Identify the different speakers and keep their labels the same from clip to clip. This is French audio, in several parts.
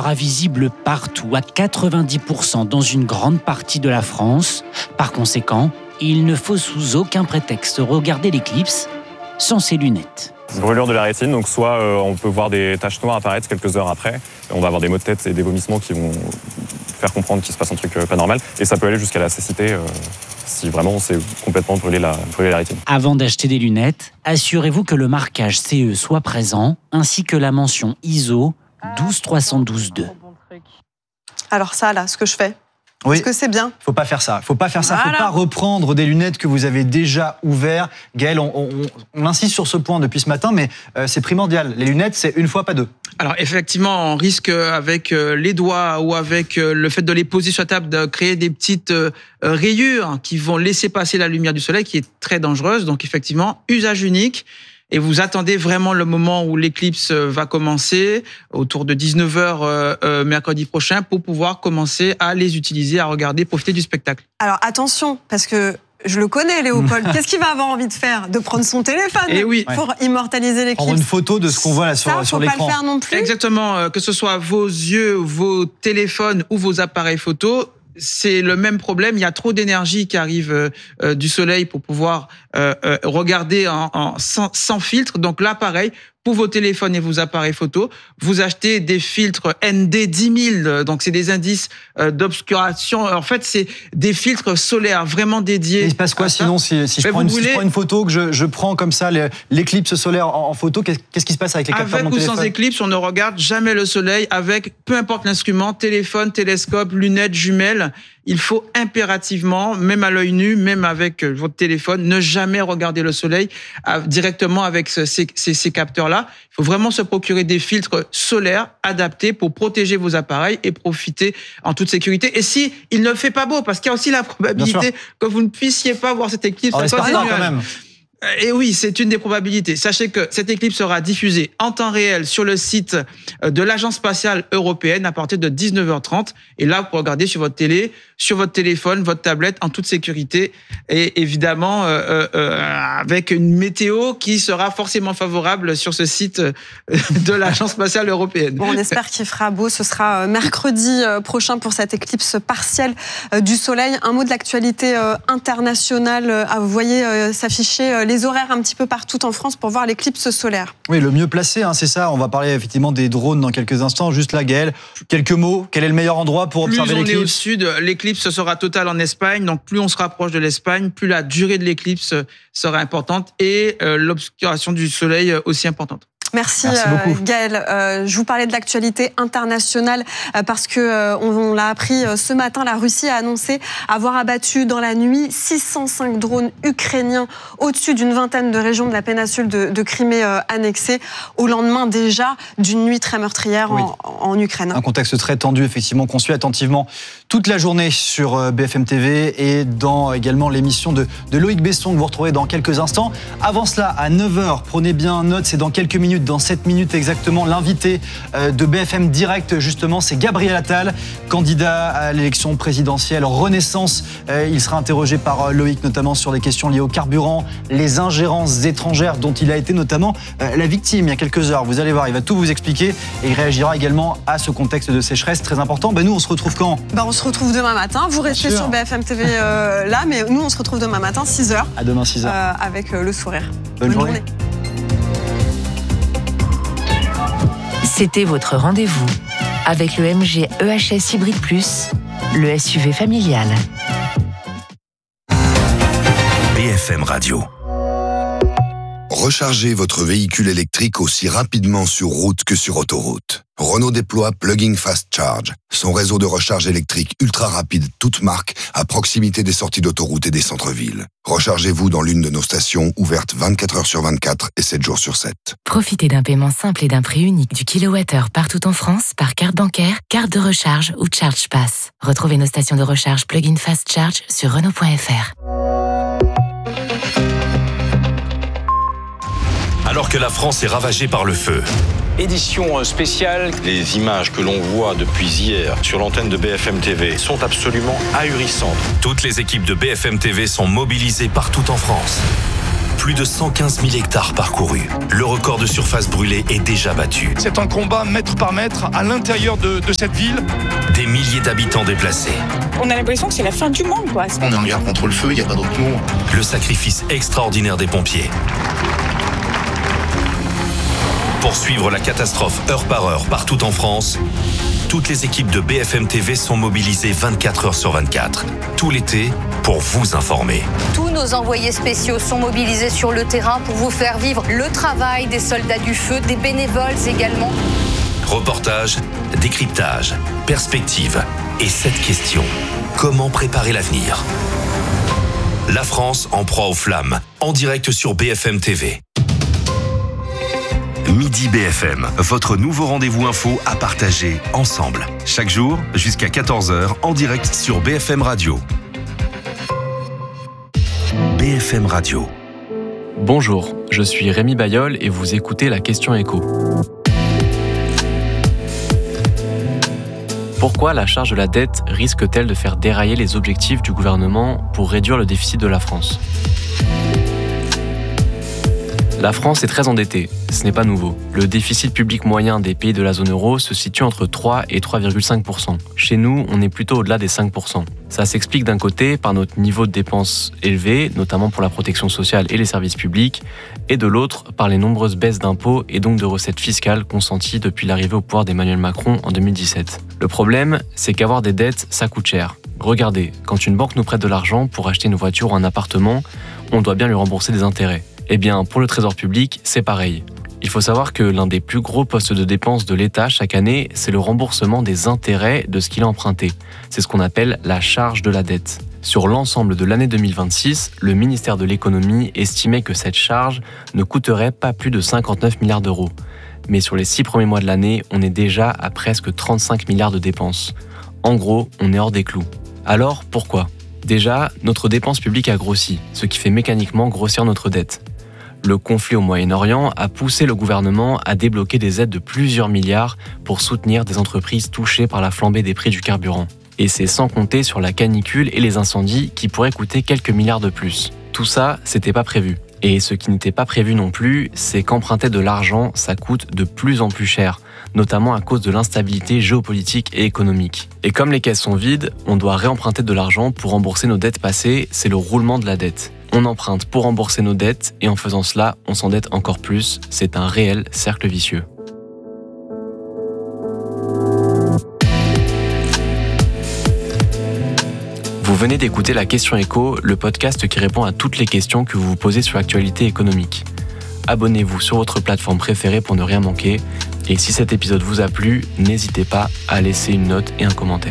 Speaker 1: sera visible partout, à 90% dans une grande partie de la France. Par conséquent, il ne faut sous aucun prétexte regarder l'éclipse sans ses lunettes.
Speaker 2: Brûlure de la rétine, donc soit on peut voir des taches noires apparaître quelques heures après, on va avoir des maux de tête et des vomissements qui vont faire comprendre qu'il se passe un truc pas normal, et ça peut aller jusqu'à la cécité si vraiment on s'est complètement brûlé la rétine.
Speaker 1: Avant d'acheter des lunettes, assurez-vous que le marquage CE soit présent, ainsi que la mention ISO 12312-2.
Speaker 3: Alors ça, là, ce que je fais,
Speaker 4: Oui.
Speaker 3: est-ce que c'est bien ?
Speaker 4: Faut pas faire ça. Faut pas
Speaker 3: Voilà.
Speaker 4: reprendre des lunettes que vous avez déjà ouvertes. Gaël, on insiste sur ce point depuis ce matin, mais c'est primordial. Les lunettes, c'est une fois, pas deux.
Speaker 5: Alors effectivement, on risque avec les doigts ou avec le fait de les poser sur la table de créer des petites rayures qui vont laisser passer la lumière du soleil, qui est très dangereuse. Donc effectivement, usage unique. Et vous attendez vraiment le moment où l'éclipse va commencer, autour de 19h mercredi prochain, pour pouvoir commencer à les utiliser, à regarder, profiter du spectacle.
Speaker 3: Alors attention, parce que je le connais, Léopold. Qu'est-ce qu'il va avoir envie de faire ? De prendre son téléphone
Speaker 5: oui.
Speaker 3: pour immortaliser l'éclipse.
Speaker 4: Prendre une photo de ce qu'on voit là sur
Speaker 3: faut
Speaker 4: l'écran.
Speaker 3: pas le faire non plus.
Speaker 5: Exactement, que ce soit vos yeux, vos téléphones ou vos appareils photo, c'est le même problème. Il y a trop d'énergie qui arrive du soleil pour pouvoir regarder sans filtre. Donc là, pareil, pour vos téléphones et vos appareils photo, vous achetez des filtres ND 10 000. Donc c'est des indices d'obscuration. En fait, c'est des filtres solaires vraiment dédiés.
Speaker 4: Et il se passe quoi sinon si je prends une photo, que je prends comme ça l'éclipse solaire en photo, qu'est-ce qui se passe avec les capteurs de mon téléphone ?
Speaker 5: Avec ou sans éclipse, on ne regarde jamais le soleil avec, peu importe l'instrument, téléphone, télescope, lunettes, jumelles. Il faut impérativement, même à l'œil nu, même avec votre téléphone, ne jamais regarder le soleil directement avec ces capteurs-là. Il faut vraiment se procurer des filtres solaires adaptés pour protéger vos appareils et profiter en toute sécurité. Et si il ne fait pas beau, parce qu'il y a aussi la probabilité que vous ne puissiez pas voir cette éclipse à cause des nuages.
Speaker 4: Quand même.
Speaker 5: Et oui, c'est une des probabilités. Sachez que cette éclipse sera diffusée en temps réel sur le site de l'Agence spatiale européenne à partir de 19h30. Et là, vous pouvez regarder sur votre télé, sur votre téléphone, votre tablette, en toute sécurité. Et évidemment, avec une météo qui sera forcément favorable sur ce site de l'Agence spatiale européenne.
Speaker 3: Bon, on espère qu'il fera beau. Ce sera mercredi prochain pour cette éclipse partielle du soleil. Un mot de l'actualité internationale. Vous voyez s'afficher les horaires un petit peu partout en France pour voir l'éclipse solaire.
Speaker 4: Oui, le mieux placé, c'est ça. On va parler effectivement des drones dans quelques instants. Juste là, Gaël, quelques mots. Quel est le meilleur endroit pour observer l'éclipse ?
Speaker 5: Plus on est au sud, l'éclipse sera totale en Espagne. Donc plus on se rapproche de l'Espagne, plus la durée de l'éclipse sera importante et l'obscuration du soleil aussi importante.
Speaker 3: Merci
Speaker 4: beaucoup.
Speaker 3: Gaël. Je vous parlais de l'actualité internationale parce que on l'a appris ce matin. La Russie a annoncé avoir abattu dans la nuit 605 drones ukrainiens au-dessus d'une vingtaine de régions de la péninsule de Crimée annexée, au lendemain déjà d'une nuit très meurtrière en Ukraine.
Speaker 4: Un contexte très tendu, effectivement, qu'on suit attentivement toute la journée sur BFM TV et dans également l'émission de Loïc Besson que vous retrouverez dans quelques instants. Avant cela, à 9h, prenez bien note, c'est dans quelques minutes, dans 7 minutes exactement, l'invité de BFM Direct, justement, c'est Gabriel Attal, candidat à l'élection présidentielle Renaissance. Il sera interrogé par Loïc, notamment sur les questions liées au carburant, les ingérences étrangères dont il a été notamment la victime il y a quelques heures. Vous allez voir, il va tout vous expliquer et il réagira également à ce contexte de sécheresse très important. Nous, on se retrouve quand ?
Speaker 3: On se retrouve demain matin. Vous restez sur BFM TV là, mais nous, on se retrouve demain matin, 6h.
Speaker 4: À demain, 6h.
Speaker 3: Avec le sourire.
Speaker 4: Bonne journée.
Speaker 6: C'était votre rendez-vous avec le MG EHS Hybrid Plus, le SUV familial.
Speaker 7: BFM Radio. Rechargez votre véhicule électrique aussi rapidement sur route que sur autoroute. Renault déploie Plug-in Fast Charge, son réseau de recharge électrique ultra rapide toute marque à proximité des sorties d'autoroute et des centres-villes. Rechargez-vous dans l'une de nos stations ouvertes 24 heures sur 24 et 7 jours sur 7.
Speaker 6: Profitez d'un paiement simple et d'un prix unique du kilowattheure partout en France par carte bancaire, carte de recharge ou Charge Pass. Retrouvez nos stations de recharge Plug-in Fast Charge sur Renault.fr.
Speaker 8: Alors que la France est ravagée par le feu.
Speaker 9: Édition spéciale. Les images que l'on voit depuis hier sur l'antenne de BFM TV sont absolument ahurissantes.
Speaker 8: Toutes les équipes de BFM TV sont mobilisées partout en France. Plus de 115 000 hectares parcourus. Le record de surface brûlée est déjà battu.
Speaker 10: C'est un combat mètre par mètre à l'intérieur de cette ville.
Speaker 8: Des milliers d'habitants déplacés.
Speaker 11: On a l'impression que c'est la fin du monde, quoi.
Speaker 10: On est en guerre contre le feu, il n'y a pas d'autre mot.
Speaker 8: Le sacrifice extraordinaire des pompiers. Pour suivre la catastrophe heure par heure partout en France, toutes les équipes de BFM TV sont mobilisées 24 heures sur 24, tout l'été, pour vous informer.
Speaker 12: Tous nos envoyés spéciaux sont mobilisés sur le terrain pour vous faire vivre le travail des soldats du feu, des bénévoles également.
Speaker 8: Reportage, décryptage, perspective et cette question, comment préparer l'avenir ? La France en proie aux flammes, en direct sur BFM TV. Midi BFM, votre nouveau rendez-vous info à partager ensemble. Chaque jour, jusqu'à 14h, en direct sur BFM Radio. BFM Radio.
Speaker 13: Bonjour, je suis Rémi Bailleul et vous écoutez la question écho. Pourquoi la charge de la dette risque-t-elle de faire dérailler les objectifs du gouvernement pour réduire le déficit de la France ? La France est très endettée, ce n'est pas nouveau. Le déficit public moyen des pays de la zone euro se situe entre 3 et 3,5%. Chez nous, on est plutôt au-delà des 5%. Ça s'explique d'un côté par notre niveau de dépenses élevé, notamment pour la protection sociale et les services publics, et de l'autre par les nombreuses baisses d'impôts et donc de recettes fiscales consenties depuis l'arrivée au pouvoir d'Emmanuel Macron en 2017. Le problème, c'est qu'avoir des dettes, ça coûte cher. Regardez, quand une banque nous prête de l'argent pour acheter une voiture ou un appartement, on doit bien lui rembourser des intérêts. Eh bien, pour le Trésor public, c'est pareil. Il faut savoir que l'un des plus gros postes de dépenses de l'État chaque année, c'est le remboursement des intérêts de ce qu'il a emprunté. C'est ce qu'on appelle la charge de la dette. Sur l'ensemble de l'année 2026, le ministère de l'Économie estimait que cette charge ne coûterait pas plus de 59 milliards d'euros. Mais sur les 6 premiers mois de l'année, on est déjà à presque 35 milliards de dépenses. En gros, on est hors des clous. Alors, pourquoi ? Déjà, notre dépense publique a grossi, ce qui fait mécaniquement grossir notre dette. Le conflit au Moyen-Orient a poussé le gouvernement à débloquer des aides de plusieurs milliards pour soutenir des entreprises touchées par la flambée des prix du carburant. Et c'est sans compter sur la canicule et les incendies qui pourraient coûter quelques milliards de plus. Tout ça, c'était pas prévu. Et ce qui n'était pas prévu non plus, c'est qu'emprunter de l'argent, ça coûte de plus en plus cher, notamment à cause de l'instabilité géopolitique et économique. Et comme les caisses sont vides, on doit réemprunter de l'argent pour rembourser nos dettes passées, c'est le roulement de la dette. On emprunte pour rembourser nos dettes et en faisant cela, on s'endette encore plus. C'est un réel cercle vicieux. Vous venez d'écouter La Question Écho, le podcast qui répond à toutes les questions que vous vous posez sur l'actualité économique. Abonnez-vous sur votre plateforme préférée pour ne rien manquer. Et si cet épisode vous a plu, n'hésitez pas à laisser une note et un commentaire.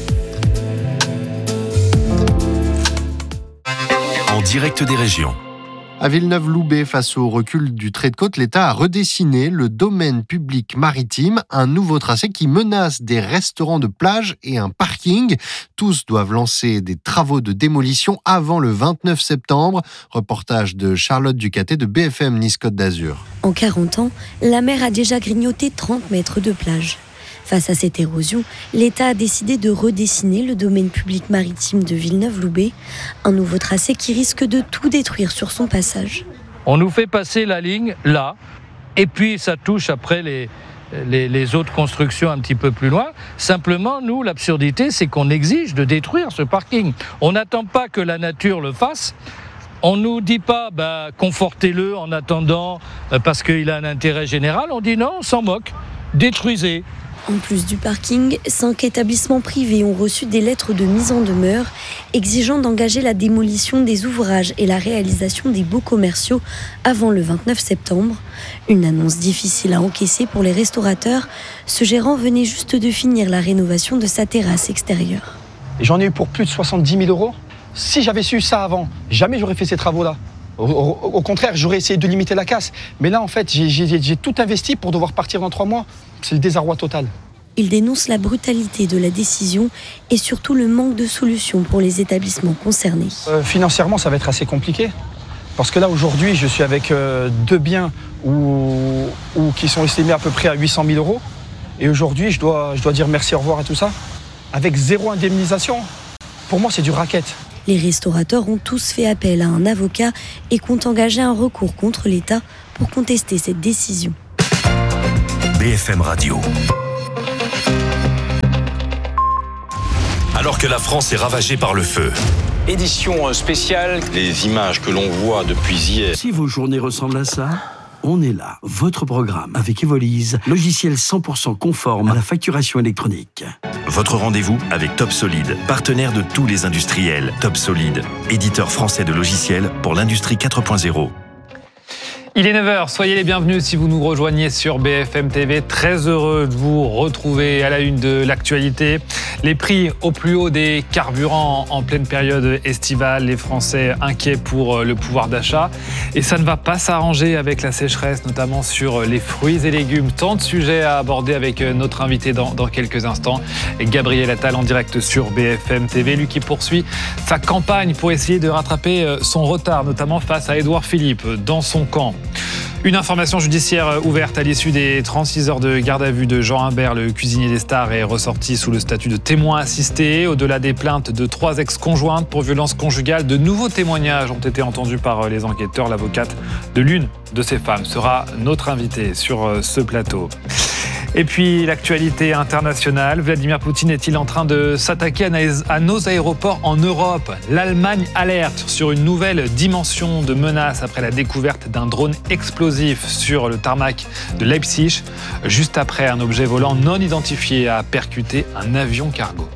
Speaker 8: En direct des régions.
Speaker 14: À Villeneuve-Loubet, face au recul du trait de côte, l'État a redessiné le domaine public maritime, un nouveau tracé qui menace des restaurants de plage et un parking. Tous doivent lancer des travaux de démolition avant le 29 septembre. Reportage de Charlotte Ducatet de BFM Nice-Côte d'Azur.
Speaker 15: En 40 ans, la mer a déjà grignoté 30 mètres de plage. Face à cette érosion, l'État a décidé de redessiner le domaine public maritime de Villeneuve-Loubet, un nouveau tracé qui risque de tout détruire sur son passage.
Speaker 16: On nous fait passer la ligne là, et puis ça touche après les autres constructions un petit peu plus loin. Simplement, nous, l'absurdité, c'est qu'on exige de détruire ce parking. On n'attend pas que la nature le fasse. On ne nous dit pas confortez-le en attendant parce qu'il a un intérêt général. On dit non, on s'en moque, détruisez.
Speaker 15: En plus du parking, 5 établissements privés ont reçu des lettres de mise en demeure exigeant d'engager la démolition des ouvrages et la réalisation des baux commerciaux avant le 29 septembre. Une annonce difficile à encaisser pour les restaurateurs. Ce gérant venait juste de finir la rénovation de sa terrasse extérieure.
Speaker 17: J'en ai eu pour plus de 70 000 €. Si j'avais su ça avant, jamais j'aurais fait ces travaux-là. Au contraire, j'aurais essayé de limiter la casse. Mais là, en fait, j'ai tout investi pour devoir partir dans 3 mois. C'est le désarroi total.
Speaker 15: Il dénonce la brutalité de la décision et surtout le manque de solutions pour les établissements concernés.
Speaker 17: Financièrement, ça va être assez compliqué. Parce que là, aujourd'hui, je suis avec 2 biens qui sont estimés à peu près à 800 000 €. Et aujourd'hui, je dois dire merci, au revoir et tout ça. Avec 0 indemnisation, pour moi, c'est du racket.
Speaker 15: Les restaurateurs ont tous fait appel à un avocat et comptent engager un recours contre l'État pour contester cette décision.
Speaker 8: BFM Radio. Alors que la France est ravagée par le feu.
Speaker 9: Édition spéciale, les images que l'on voit depuis hier.
Speaker 18: Si vos journées ressemblent à ça, on est là, votre programme avec Evolise, logiciel 100% conforme à la facturation électronique.
Speaker 8: Votre rendez-vous avec Top Solid, partenaire de tous les industriels. Top Solid, éditeur français de logiciels pour l'industrie 4.0.
Speaker 19: Il est 9h, soyez les bienvenus si vous nous rejoignez sur BFM TV. Très heureux de vous retrouver à la une de l'actualité. Les prix au plus haut des carburants en pleine période estivale. Les Français inquiets pour le pouvoir d'achat. Et ça ne va pas s'arranger avec la sécheresse, notamment sur les fruits et légumes. Tant de sujets à aborder avec notre invité dans quelques instants. Et Gabriel Attal en direct sur BFM TV. Lui qui poursuit sa campagne pour essayer de rattraper son retard, notamment face à Édouard Philippe dans son camp. Une information judiciaire ouverte à l'issue des 36 heures de garde à vue de Jean Humbert, le cuisinier des stars, est ressorti sous le statut de témoin assisté. Au-delà des plaintes de 3 ex-conjointes pour violences conjugales, de nouveaux témoignages ont été entendus par les enquêteurs. L'avocate de l'une de ces femmes sera notre invitée sur ce plateau. Et puis l'actualité internationale, Vladimir Poutine est-il en train de s'attaquer à nos aéroports en Europe ? L'Allemagne alerte sur une nouvelle dimension de menace après la découverte d'un drone explosif sur le tarmac de Leipzig, juste après un objet volant non identifié a percuté un avion cargo.